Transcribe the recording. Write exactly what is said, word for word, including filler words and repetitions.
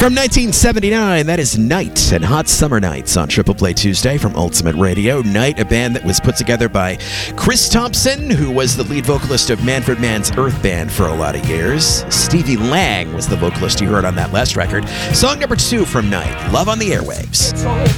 From nineteen seventy-nine, that is Night and Hot Summer Nights on Triple Play Tuesday from Ultimate Radio. Night, a band that was put together by Chris Thompson, who was the lead vocalist of Manfred Mann's Earth Band for a lot of years. Stevie Lang was the vocalist you heard on that last record. Song number two from Night, Love on the Airwaves.